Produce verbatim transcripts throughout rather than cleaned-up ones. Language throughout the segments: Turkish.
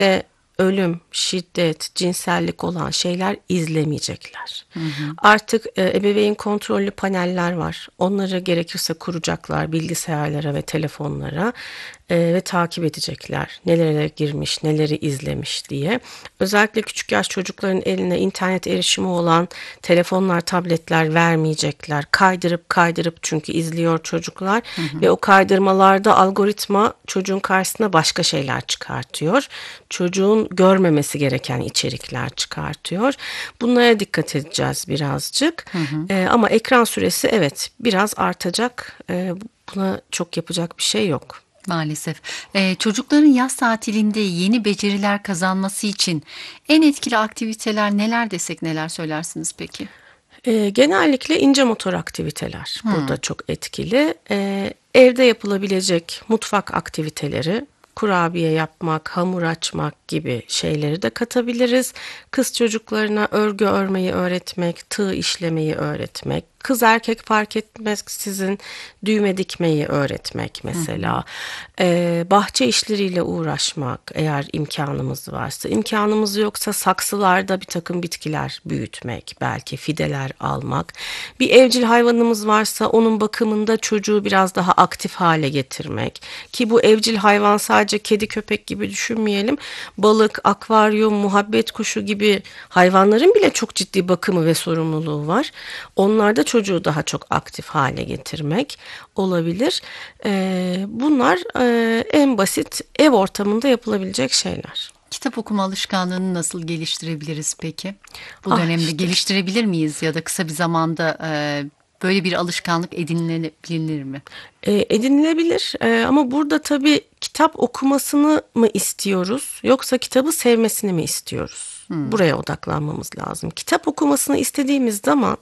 kesinlikle ölüm, şiddet, cinsellik olan şeyler izlemeyecekler. Hı hı. Artık e, ebeveyn kontrollü paneller var. Onları gerekirse kuracaklar bilgisayarlara ve telefonlara e, ve takip edecekler. Nelere girmiş, neleri izlemiş diye. Özellikle küçük yaş çocukların eline internet erişimi olan telefonlar, tabletler vermeyecekler. Kaydırıp kaydırıp çünkü izliyor çocuklar. Hı hı. Ve o kaydırmalarda algoritma çocuğun karşısına başka şeyler çıkartıyor. Çocuğun görmemesi gereken içerikler çıkartıyor. Bunlara dikkat edeceğiz birazcık. Hı hı. E, ama ekran süresi evet biraz artacak. E, buna çok yapacak bir şey yok. Maalesef. Ee, çocukların yaz tatilinde yeni beceriler kazanması için en etkili aktiviteler neler desek neler söylersiniz peki? E, genellikle ince motor aktiviteler Hmm. burada çok etkili. E, evde yapılabilecek mutfak aktiviteleri, kurabiye yapmak, hamur açmak gibi şeyleri de katabiliriz. Kız çocuklarına örgü örmeyi öğretmek, tığ işlemeyi öğretmek, kız erkek fark etmeksizin düğme dikmeyi öğretmek mesela. Hı hı. Ee, bahçe işleriyle uğraşmak eğer imkanımız varsa. İmkanımız yoksa saksılarda bir takım bitkiler büyütmek, belki fideler almak. Bir evcil hayvanımız varsa onun bakımında çocuğu biraz daha aktif hale getirmek. Ki bu evcil hayvan sadece kedi köpek gibi düşünmeyelim. Balık, akvaryum, muhabbet kuşu gibi hayvanların bile çok ciddi bakımı ve sorumluluğu var. Onlarda çocuğu daha çok aktif hale getirmek olabilir. Ee, bunlar e, en basit ev ortamında yapılabilecek şeyler. Kitap okuma alışkanlığını nasıl geliştirebiliriz peki? Bu Ah dönemde işte. geliştirebilir miyiz ya da kısa bir zamanda e, böyle bir alışkanlık edinilebilir mi? E, edinilebilir e, ama burada tabii kitap okumasını mı istiyoruz yoksa kitabı sevmesini mi istiyoruz? Hmm. Buraya odaklanmamız lazım. Kitap okumasını istediğimiz zaman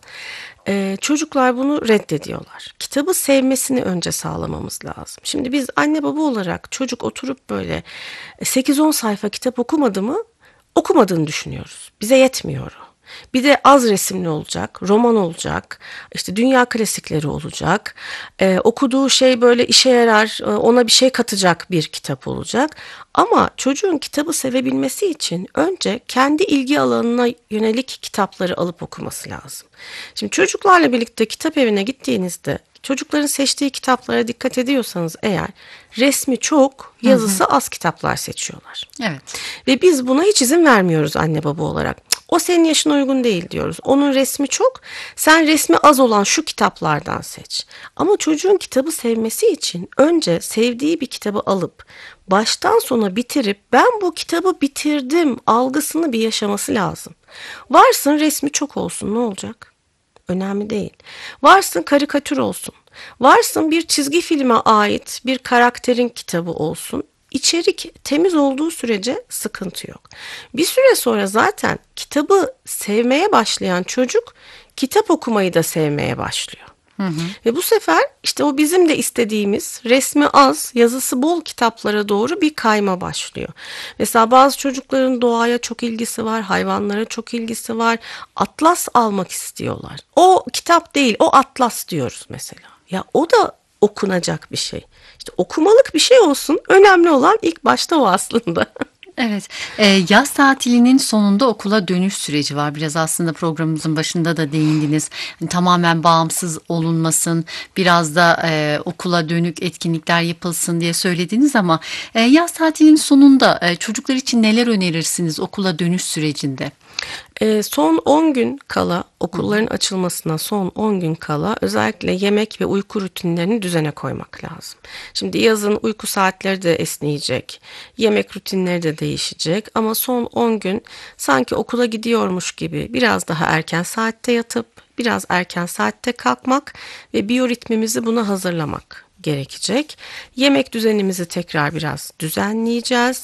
e, çocuklar bunu reddediyorlar. Kitabı sevmesini önce sağlamamız lazım. Şimdi biz anne baba olarak çocuk oturup böyle sekiz on sayfa kitap okumadı mı okumadığını düşünüyoruz. Bize yetmiyor o. Bir de az resimli olacak, roman olacak, işte dünya klasikleri olacak. Ee, okuduğu şey böyle işe yarar, ona bir şey katacak bir kitap olacak. Ama çocuğun kitabı sevebilmesi için önce kendi ilgi alanına yönelik kitapları alıp okuması lazım. Şimdi çocuklarla birlikte kitap evine gittiğinizde çocukların seçtiği kitaplara dikkat ediyorsanız eğer resmi çok, yazısı hı hı. az kitaplar seçiyorlar. Evet. Ve biz buna hiç izin vermiyoruz anne baba olarak. O senin yaşına uygun değil diyoruz. Onun resmi çok, sen resmi az olan şu kitaplardan seç. Ama çocuğun kitabı sevmesi için önce sevdiği bir kitabı alıp baştan sona bitirip ben bu kitabı bitirdim algısını bir yaşaması lazım. Varsın resmi çok olsun, ne olacak? Önemli değil. Varsın karikatür olsun. Varsın bir çizgi filme ait bir karakterin kitabı olsun. İçerik temiz olduğu sürece sıkıntı yok. Bir süre sonra zaten kitabı sevmeye başlayan çocuk kitap okumayı da sevmeye başlıyor. Hı hı. Ve bu sefer işte o bizim de istediğimiz resmi az, yazısı bol kitaplara doğru bir kayma başlıyor. Mesela bazı çocukların doğaya çok ilgisi var, hayvanlara çok ilgisi var. Atlas almak istiyorlar. O kitap değil, o atlas diyoruz mesela. Ya o da okunacak bir şey. İşte okumalık bir şey olsun. Önemli olan ilk başta o aslında. Evet, e, yaz tatilinin sonunda okula dönüş süreci var. Biraz aslında programımızın başında da değindiniz. Yani tamamen bağımsız olunmasın, biraz da e, okula dönük etkinlikler yapılsın diye söylediniz ama e, yaz tatilinin sonunda e, çocuklar için neler önerirsiniz okula dönüş sürecinde? E, son on gün kala, okulların açılmasına son on gün kala özellikle yemek ve uyku rutinlerini düzene koymak lazım. Şimdi yazın uyku saatleri de esneyecek, yemek rutinleri de değişecek ama son on gün sanki okula gidiyormuş gibi biraz daha erken saatte yatıp biraz erken saatte kalkmak ve biyoritmimizi buna hazırlamak gerekecek. Yemek düzenimizi tekrar biraz düzenleyeceğiz.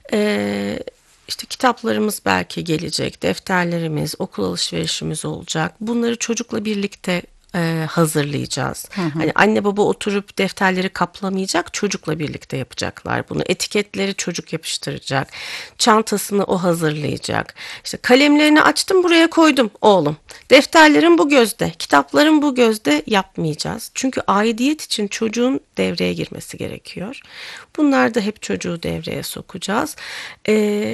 Eee İşte kitaplarımız belki gelecek, defterlerimiz, okul alışverişimiz olacak. Bunları çocukla birlikte e, hazırlayacağız. Hı hı. Hani anne baba oturup defterleri kaplamayacak, çocukla birlikte yapacaklar bunu. Etiketleri çocuk yapıştıracak, çantasını o hazırlayacak. İşte kalemlerini açtım buraya koydum oğlum. Defterlerin bu gözde, kitapların bu gözde yapmayacağız. Çünkü aidiyet için çocuğun devreye girmesi gerekiyor. Bunlar da hep çocuğu devreye sokacağız. Ee,